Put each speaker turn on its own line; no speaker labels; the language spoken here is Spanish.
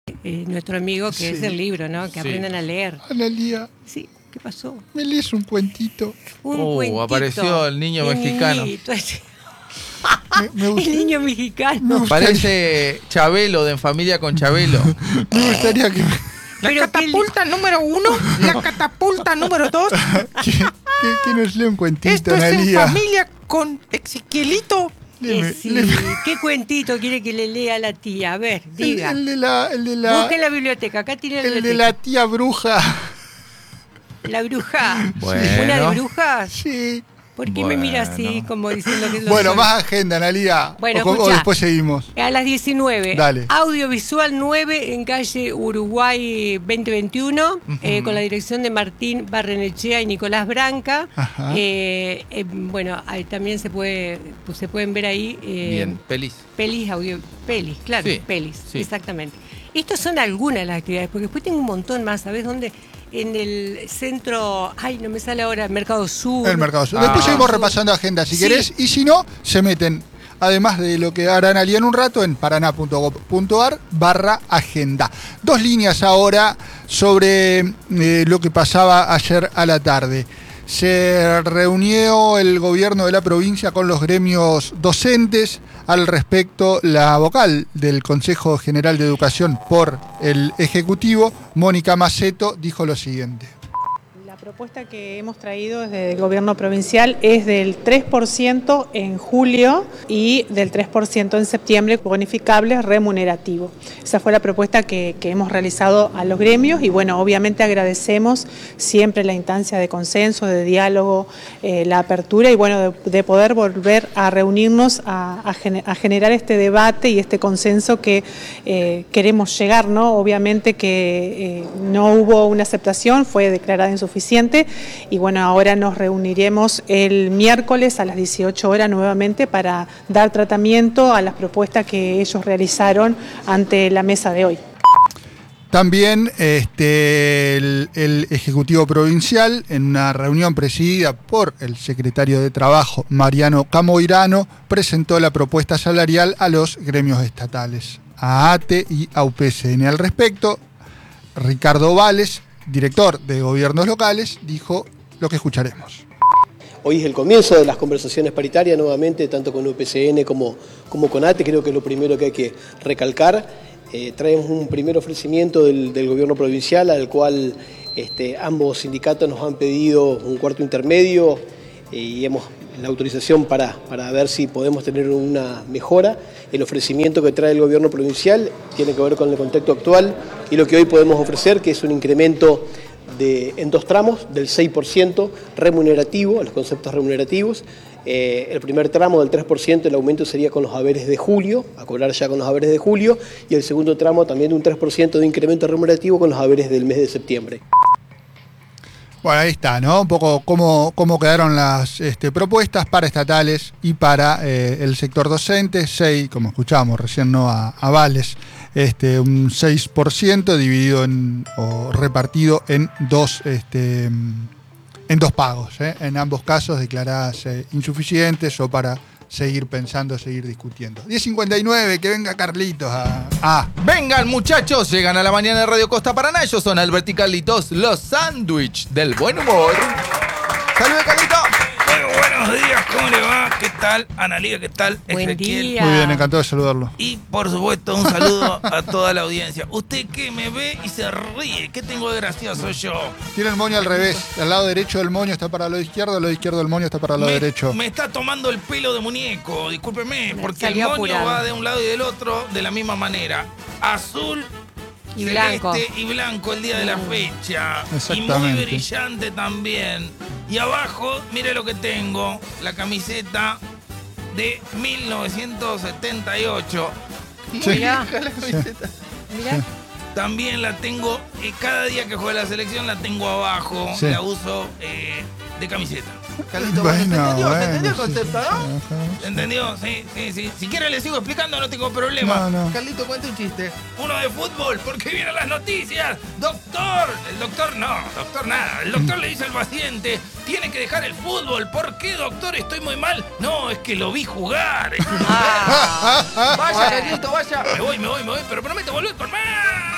nuestro amigo, que es el libro, ¿no? Que
Sí.
aprendan a leer.
Analía,
Sí, ¿qué pasó?
¿me lees un cuentito?
Un cuentito.
Apareció el niño mexicano.
niñito,
Me
el
gusta-
niño mexicano.
Parece Chabelo, de En Familia con Chabelo.
me gustaría que,
La
Pero
catapulta número 1, la catapulta número 2.
que nos lea un cuentito,
Esto es En
Analía.
Familia con Ezequielito.
Léeme,
Sí,
léeme.
¿qué cuentito quiere que le lea a la tía? A ver, diga.
El de la,
Busque en la biblioteca, acá tiene la
el de
biblioteca.
la tía bruja.
La bruja.
Bueno.
¿Una de brujas?
Sí.
¿Por qué me mira así,
Bueno.
como diciendo que es lo
Bueno,
soy?
más agenda, Analía.
Bueno,
o
escuchá.
después seguimos.
A las 19.
Dale.
Audiovisual 9 en calle Uruguay 2021, con la dirección de Martín Barrenechea y Nicolás Branca.
Ajá.
Bueno, ahí también se pueden ver ahí
Bien, pelis.
pelis, claro,
Sí,
pelis,
sí.
exactamente. Estas son algunas de las actividades, porque después tengo un montón más, ¿sabes dónde? En el centro, no me sale ahora, Mercado Sur.
El Mercado Sur. Después seguimos repasando agenda si
Sí.
querés. Y si no, se meten, además de lo que hará Analía en un rato, en paraná.gov.ar/agenda. Dos líneas ahora sobre lo que pasaba ayer a la tarde. Se reunió el gobierno de la provincia con los gremios docentes. Al respecto, la vocal del Consejo General de Educación por el Ejecutivo, Mónica Maceto, dijo lo siguiente.
La propuesta que hemos traído desde el gobierno provincial es del 3% en julio y del 3% en septiembre, bonificable remunerativo. Esa fue la propuesta que hemos realizado a los gremios y bueno, obviamente agradecemos siempre la instancia de consenso, de diálogo, la apertura y bueno, de poder volver a reunirnos a generar este debate y este consenso que queremos llegar, ¿no? Obviamente que no hubo una aceptación, fue declarada insuficiente y bueno, ahora nos reuniremos el miércoles a las 18 horas nuevamente para dar tratamiento a las propuestas que ellos realizaron ante la mesa de hoy.
También el Ejecutivo Provincial, en una reunión presidida por el secretario de Trabajo, Mariano Camoirano, presentó la propuesta salarial a los gremios estatales, a ATE y a UPCN. Al respecto, Ricardo Vales, director de Gobiernos Locales, dijo lo que escucharemos.
Hoy es el comienzo de las conversaciones paritarias nuevamente, tanto con UPCN como con ATE, creo que es lo primero que hay que recalcar. Traemos un primer ofrecimiento del gobierno provincial al cual ambos sindicatos nos han pedido un cuarto intermedio y hemos la autorización para ver si podemos tener una mejora. El ofrecimiento que trae el gobierno provincial tiene que ver con el contexto actual y lo que hoy podemos ofrecer, que es un incremento en dos tramos del 6% remunerativo, a los conceptos remunerativos. El primer tramo del 3%, el aumento sería con los haberes de julio, a cobrar ya con los haberes de julio, y el segundo tramo también de un 3% de incremento remunerativo con los haberes del mes de septiembre.
Bueno, ahí está, ¿no? Un poco cómo quedaron las propuestas para estatales y para el sector docente. 6, como escuchábamos recién, ¿no? A Vales, un 6% dividido o repartido en dos pagos, en ambos casos declaradas insuficientes o para seguir pensando, seguir discutiendo. 10:59, que venga Carlitos
Vengan muchachos, llegan a la mañana de Radio Costa Paraná. Ellos son Alberti Carlitos, los sándwich del buen humor. ¡Saludos, Carlitos!
Bueno, buenos días, ¿cómo le va? ¿Qué tal? Analía, ¿qué tal?
Buen
Ezequiel.
día.
Muy bien, encantado de saludarlo.
Y por supuesto, un saludo a toda la audiencia. Usted que me ve y se ríe, ¿qué tengo de gracioso yo?
Tiene el moño al revés. El lado derecho del moño está para el lado izquierdo, el lado izquierdo del moño está para el lado derecho.
Me está tomando el pelo de muñeco, discúlpeme, porque el
Salió
moño
apurado.
va de un lado y del otro de la misma manera. Azul
Y
celeste
blanco.
y blanco el día de la fecha. Y muy
Exactamente.
brillante también. Y abajo, mire lo que tengo, la camiseta de 1978. Muy
Sí.
vieja la camiseta.
Mirá.
También la tengo, cada día que juega la selección la tengo abajo,
Sí.
la uso de camiseta.
Carlitos,
Bueno,
¿se entendió? ¿Se
bueno,
entendió el
sí.
concepto, no?
Ajá.
¿Entendió? Sí. Si quiere le sigo explicando, no tengo problema.
No.
Carlitos, cuenta un chiste.
Uno de fútbol, porque vienen las noticias. Doctor, el doctor nada. El doctor le dice al paciente, tiene que dejar el fútbol. ¿Por qué, doctor? Estoy muy mal. No, es que lo vi jugar.
Vaya, Carlitos, vaya.
Me voy, pero prometo volver con más.